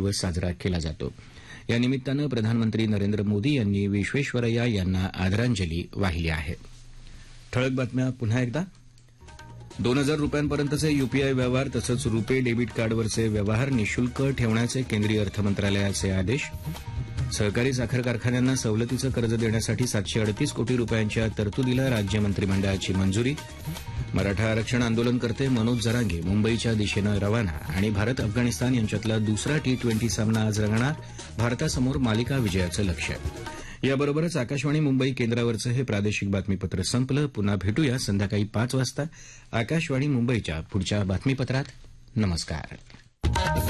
दिवस साजरा केला जातो. या निमित्तानं प्रधानमंत्री नरेंद्र मोदी यांनी विश्वेश्वरय्या यांना आदरांजली वाहिली आहे. ठळक बातम्या पुन्हा एकदा. 2000 रुपयांपर्यंतचे यूपीआय व्यवहार तसंच रुपे डेबिट कार्डवरचे व्यवहार निःशुल्क ठेवण्याचे केंद्रीय अर्थमंत्रालयाचे आदेश. सहकारी साखर कारखान्यांना सवलतीचं कर्ज देण्यासाठी 738 कोटी रुपयांच्या तरतुदीला राज्य मंत्रिमंडळाची मंजुरी. मराठा आरक्षण आंदोलनकर्ते मनोज जरांगे मुंबईच्या दिशेनं रवाना आणि भारत अफगाणिस्तान यांच्यातला दुसरा T20 सामना आज रंगणार. भारतासमोर मालिका विजयाचं लक्ष्य. याबरोबरच आकाशवाणी मुंबई केंद्रावरचं हे प्रादेशिक बातमीपत्र संपलं. पुन्हा भेटूया संध्याकाळी 5 वाजता आकाशवाणी मुंबईच्या पुढच्या बातमीपत्रात. नमस्कार.